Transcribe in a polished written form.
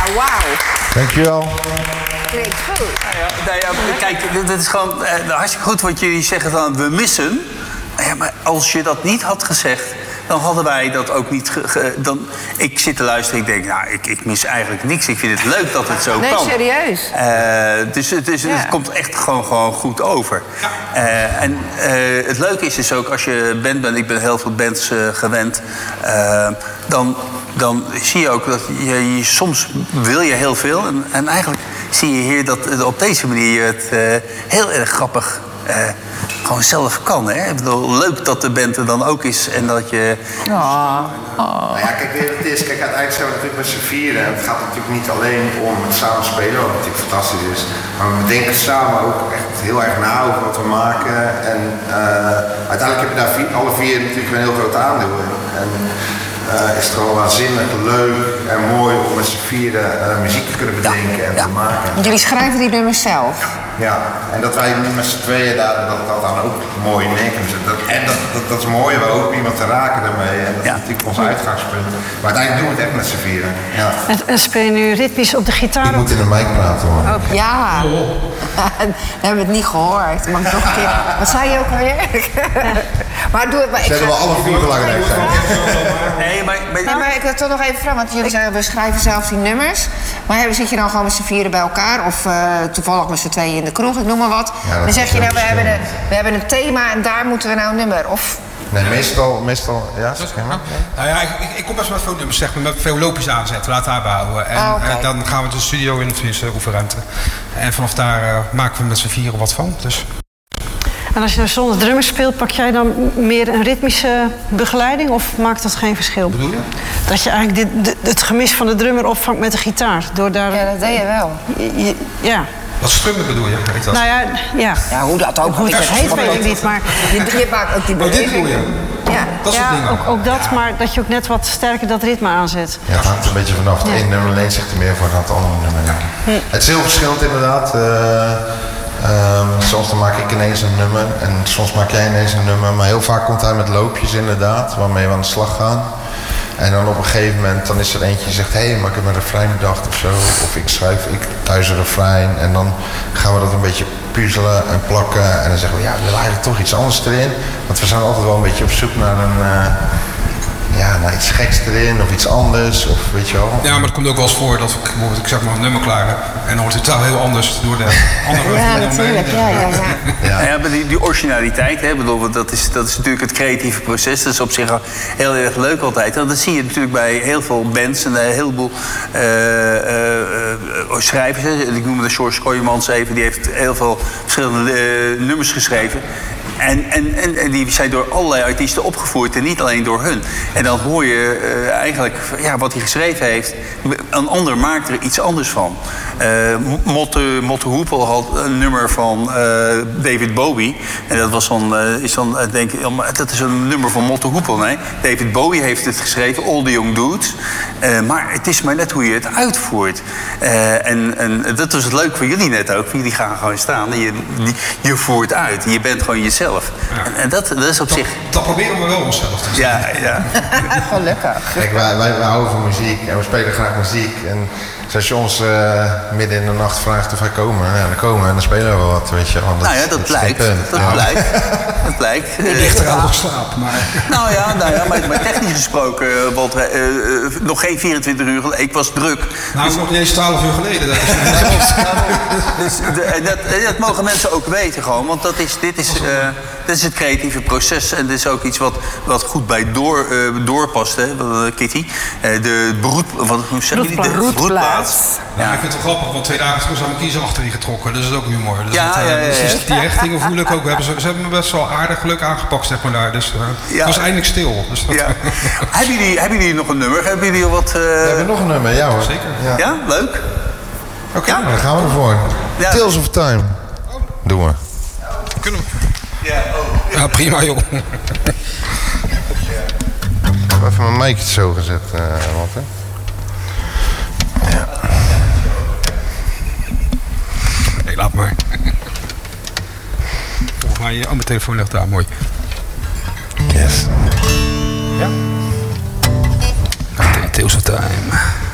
wauw. Dankjewel. Klinkt goed. Kijk, dat is gewoon hartstikke goed wat jullie zeggen van we missen. Ja, maar als je dat niet had gezegd, dan hadden wij dat ook niet... Ik zit te luisteren en ik denk, nou, ik mis eigenlijk niks. Ik vind het leuk dat het zo kan. Nee, serieus. Het komt echt gewoon goed over. En het leuke is dus ook, als je band bent... Ik ben heel veel bands gewend... Dan zie je ook dat je soms wil je heel veel. En eigenlijk zie je hier dat op deze manier het heel erg grappig... gewoon zelf kan, hè? Ik bedoel, leuk dat de band er dan ook is en dat je... Nou ja, kijk, weet je wat het is? Kijk, uiteindelijk zijn we natuurlijk met z'n vieren. En het gaat natuurlijk niet alleen om het samen spelen, wat natuurlijk fantastisch is. Maar we denken samen ook echt heel erg na over wat we maken. En uiteindelijk heb je daar alle vier natuurlijk een heel groot aandeel in. En is het gewoon waanzinnig leuk en mooi om met z'n vieren muziek te kunnen bedenken en te maken. Want jullie schrijven die nummers zelf? Ja, en dat wij nu met z'n tweeën dat dan ook mooi mee kunnen zetten. Dat is mooi, we hopen iemand te raken daarmee. En dat is natuurlijk ons uitgangspunt. Maar uiteindelijk doen we het echt met z'n vieren. Ja. En speel je nu ritmisch op de gitaar? Ik moet in de mic praten hoor. Oh, ja, we hebben het niet gehoord. Mag ik nog een keer... Wat zei je ook alweer? Maar doe het maar. Zullen we alle vier belangrijk zijn? Nee, maar ik wil toch nog even vragen, want jullie zeggen we schrijven zelf die nummers. Maar zit je dan gewoon met z'n vieren bij elkaar? Of toevallig met z'n tweeën in de kroeg, ik noem maar wat. Ja, dan zeg je nou, we hebben een thema en daar moeten we nou een nummer. Of... Nee, meestal, ja, zeg maar. Nou ja, ik kom best met veel nummers, zeg maar, met veel loopjes aanzetten, laten daarbij houden. En dan gaan we de studio in, of de oefenruimte. En vanaf daar maken we met z'n vieren wat van. Dus. En als je nou zonder drummers speelt, pak jij dan meer een ritmische begeleiding of maakt dat geen verschil? Wat bedoel je? Dat je eigenlijk het gemis van de drummer opvangt met de gitaar. Door daar... Ja, dat deed je wel. Ja. Wat strummen bedoel je? Heet dat? Nou ja. Ja, hoe dat ook Hoe dat heet, weet ik niet, maar... Je maakt ook die dit beweging. bedoel je? Ja. Dat soort dingen. Ook dat, maar dat je ook net wat sterker dat ritme aanzet. Ja, het hangt een beetje vanaf. Het ene nummer leent zich er meer voor dan het andere nummer. Het is heel verschillend inderdaad. Soms dan maak ik ineens een nummer en soms maak jij ineens een nummer. Maar heel vaak komt hij met loopjes inderdaad, waarmee we aan de slag gaan. En dan op een gegeven moment dan is er eentje die zegt, hé, maar ik heb een refrein bedacht of zo. Of ik schrijf thuis een refrein. En dan gaan we dat een beetje puzzelen en plakken. En dan zeggen we, ja, we willen eigenlijk toch iets anders erin. Want we zijn altijd wel een beetje op zoek naar naar iets geks erin of iets anders, of weet je wel. Ja, maar het komt ook wel eens voor dat ik zeg maar een nummer klaar heb. En dan wordt het totaal heel anders door de andere. Ja, natuurlijk. Ja, maar die originaliteit, hè, bedoel, dat is natuurlijk het creatieve proces. Dat is op zich heel erg leuk altijd. En dat zie je natuurlijk bij heel veel bands en een heleboel schrijvers. Hè. Ik noem de George Kooijmans even, die heeft heel veel verschillende nummers geschreven. En die zijn door allerlei artiesten opgevoerd en niet alleen door hun. En dan hoor je eigenlijk wat hij geschreven heeft. Een ander maakt er iets anders van. Motte Hoepel had een nummer van David Bowie. En dat was dat is een nummer van Motte Hoepel. Nee? David Bowie heeft het geschreven, All the Young Dudes. Maar het is maar net hoe je het uitvoert. En dat was het leuke voor jullie net ook. Jullie gaan gewoon staan en je voert uit. Je bent gewoon jezelf. Ja. En dat is op zich... Dat proberen we wel onszelf te doen. Ja. Gelukkig. Kijk, wij houden van muziek en we spelen graag muziek. En als je ons midden in de nacht vraagt of wij komen, dan komen we en dan spelen we wat, weet je. Dat blijkt. Dat blijkt. Ik lig er aan nog slaap, maar... Maar technisch gesproken, want nog geen 24 uur geleden, ik was druk. Nou, nog niet eens 12 uur geleden. Dat mogen mensen ook weten gewoon, want dit is het creatieve proces en dit is ook iets wat goed bij doorpast, hè, Kitty. De broedplaats. Ja, ik vind het wel grappig, want 2 dagen terug zijn mijn kiezer achterin getrokken. Dus dat is ook humor. Dus die hechtingen voel ik ook. Ze hebben me best wel aardig geluk aangepakt, zeg maar daar. Dus het was eindelijk stil. Dus dat... Hebben jullie nog een nummer? Hebben jullie wat... We hebben nog een nummer, ja hoor. Zeker. Ja, leuk. Oké. Ja, dan gaan we ervoor. Ja. Tales of Time. Doen we. Kunnen we? Ja, prima joh. Ik heb even mijn mic zo gezet, Walter. Ja. Nee, laat maar. Volgens mij, mijn telefoon ligt daar, mooi. Yes. Ja? Tales of Time.